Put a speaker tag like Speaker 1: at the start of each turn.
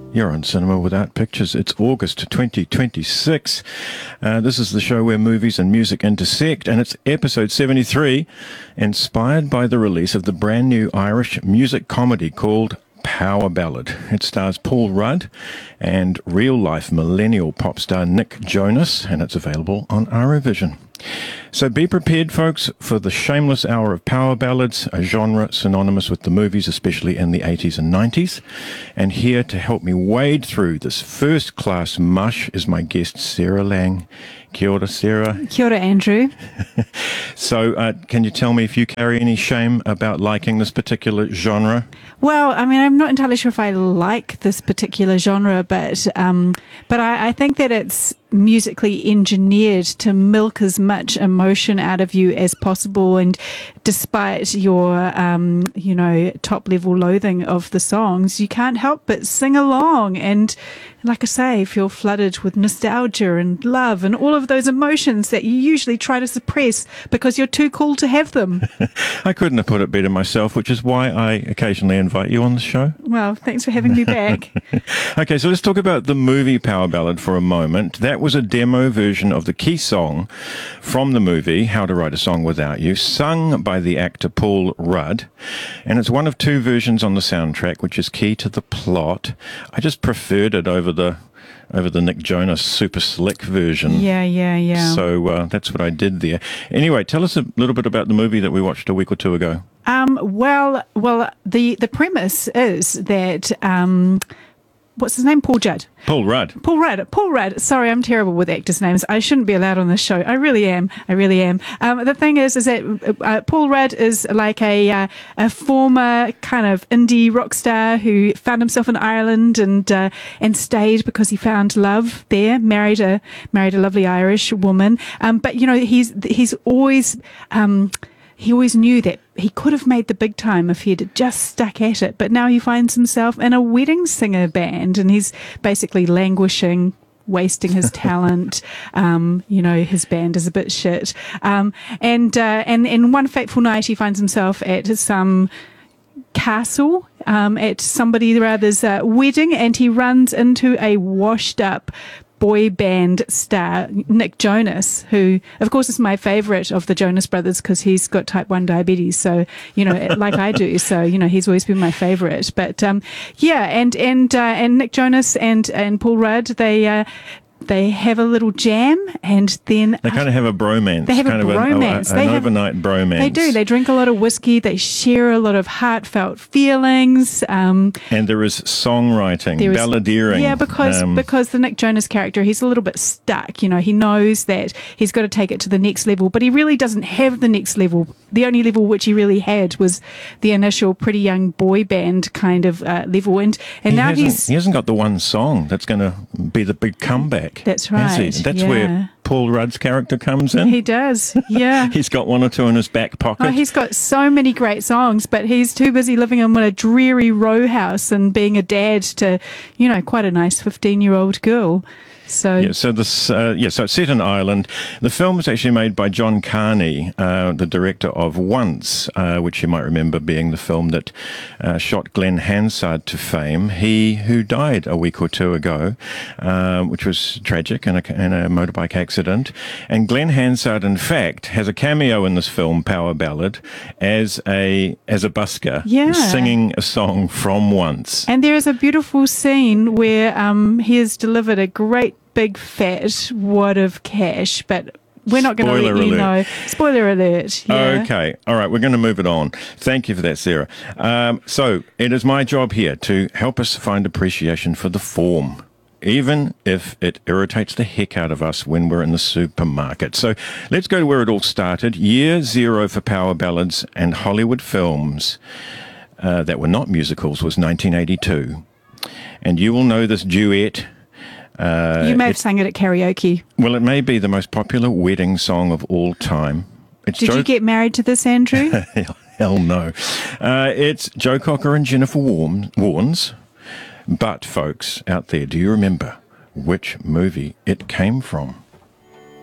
Speaker 1: You're on Cinema Without Pictures. It's August 2026. This is the show where movies and music intersect, and it's episode 73, inspired by the release of the brand new Irish music comedy called Power Ballad. It stars Paul Rudd and real-life millennial pop star Nick Jonas, and it's available on Eurovision. So be prepared, folks, for the shameless hour of power ballads, a genre synonymous with the movies, especially in the 80s and 90s. And here to help me wade through this first-class mush is my guest, Sarah Lang. Kia ora, Sarah.
Speaker 2: Kia ora, Andrew.
Speaker 1: So can you tell me if you carry any shame about liking this particular genre?
Speaker 2: Well, I mean, I'm not entirely sure if I like this particular genre, but I think that it's musically engineered to milk as much emotion out of you as possible. And despite your, top level loathing of the songs, you can't help but sing along. And like I say, feel flooded with nostalgia and love and all of those emotions that you usually try to suppress because you're too cool to have them.
Speaker 1: I couldn't have put it better myself, which is why I occasionally invite you on the show.
Speaker 2: Well, thanks for having me back.
Speaker 1: Okay, so let's talk about the movie Power Ballad for a moment. That was a demo version of the key song from the movie, How to Write a Song Without You, sung by the actor Paul Rudd. And it's one of two versions on the soundtrack, which is key to the plot. I just preferred it over the Nick Jonas super slick version.
Speaker 2: Yeah.
Speaker 1: So that's what I did there. Anyway, tell us a little bit about the movie that we watched a week or two ago.
Speaker 2: Well, the premise is that what's his name? Paul Rudd. Sorry, I'm terrible with actors' names. I shouldn't be allowed on this show. I really am. The thing is that Paul Rudd is like a former kind of indie rock star who found himself in Ireland and stayed because he found love there. Married a lovely Irish woman. But you know, he's always. He always knew that he could have made the big time if he'd just stuck at it. But now he finds himself in a wedding singer band and he's basically languishing, wasting his talent. His band is a bit shit. And one fateful night he finds himself at some castle at somebody or other's wedding, and he runs into a washed up boy band star, Nick Jonas, who of course is my favorite of the Jonas Brothers because he's got type 1 diabetes, so like I do, so he's always been my favorite. But and Nick Jonas and Paul Rudd, they have a little jam, and then
Speaker 1: they kind of have a bromance.
Speaker 2: They have a bromance.
Speaker 1: An overnight bromance.
Speaker 2: They do. They drink a lot of whiskey. They share a lot of heartfelt feelings.
Speaker 1: And there is songwriting, balladeering.
Speaker 2: Yeah, because the Nick Jonas character, he's a little bit stuck. He knows that he's got to take it to the next level, but he really doesn't have the next level. The only level which he really had was the initial pretty young boy band kind of level. And now he
Speaker 1: hasn't got the one song that's going to be the big comeback.
Speaker 2: That's right.
Speaker 1: That's where Paul Rudd's character comes in.
Speaker 2: He does, yeah.
Speaker 1: He's got one or two in his back pocket.
Speaker 2: Oh, he's got so many great songs, but he's too busy living in a dreary row house and being a dad to, quite a nice 15-year-old girl. So it's set in Ireland. The film was actually made by John Carney, the director of Once, which you might remember being the film that shot Glenn Hansard to fame. He who died a week or two ago, which was tragic in a motorbike accident. And Glenn Hansard, in fact, has a cameo in this film, Power Ballad, as a busker, singing a song from Once. And there is a beautiful scene where he has delivered a great big fat wad of cash, but we're not going to let you know. Spoiler alert. Yeah.
Speaker 1: Okay. All right. We're going to move it on. Thank you for that, Sarah. So it is my job here to help us find appreciation for the form, even if it irritates the heck out of us when we're in the supermarket. So let's go to where it all started. Year zero for power ballads and Hollywood films that were not musicals was 1982. And you will know this duet.
Speaker 2: You may have sang it at karaoke.
Speaker 1: Well, it may be the most popular wedding song of all time.
Speaker 2: Did you get married to this, Andrew?
Speaker 1: Hell no. It's Joe Cocker and Jennifer Warnes. But, folks out there, do you remember which movie it came from?